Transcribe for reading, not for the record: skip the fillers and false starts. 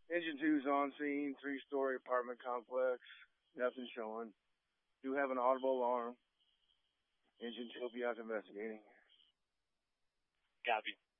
Engine 2's on scene, 3-story apartment complex. Nothing showing. Do have an audible alarm. Engine 2 will be out investigating. Copy.